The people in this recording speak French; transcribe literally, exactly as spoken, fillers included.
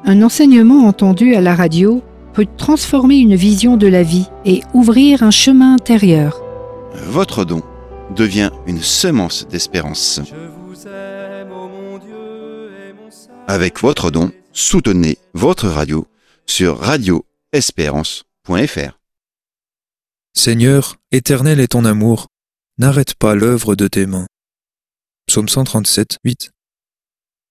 Un enseignement entendu à la radio peut transformer une vision de la vie et ouvrir un chemin intérieur. Votre don devient une semence d'espérance. Avec votre don, soutenez votre radio sur radio espérance point f r. Seigneur, éternel est ton amour, n'arrête pas l'œuvre de tes mains. Psaume cent trente-sept, huit.